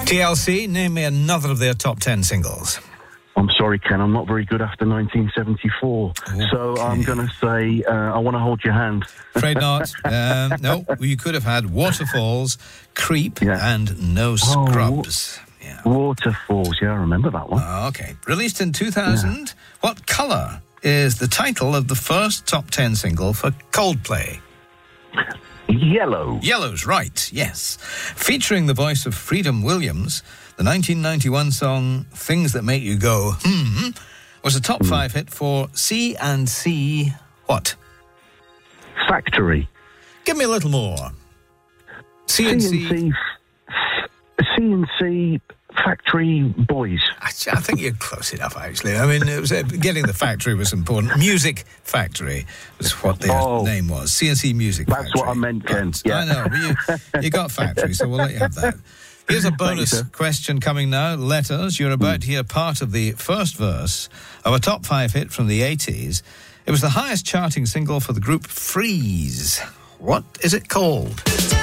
TLC, name me another of their top 10 singles. I'm sorry, Ken, I'm not very good after 1974. Okay. So I'm going to say, I Want to Hold Your Hand. Afraid not. No, you could have had Waterfalls, Creep, and No Scrubs. Waterfalls, I remember that one. Okay. Released in 2000, what colour is the title of the first top 10 single for Coldplay? Yellow. Yellow's right, yes. Featuring the voice of Freedom Williams, the 1991 song Things That Make You Go, was a top 5 hit for C&C what? Factory. Give me a little more. C&C Factory Boys. I think you're close enough, actually. I mean, it was, getting the factory was important. Music Factory was what their name was. C&C Music Factory. That's what I meant, Ken. Yeah. I know, but you got Factory, so we'll let you have that. Here's a bonus question coming now. Letters. You're about to hear part of the first verse of a top 5 hit from the 80s. It was the highest charting single for the group Freeze. What is it called?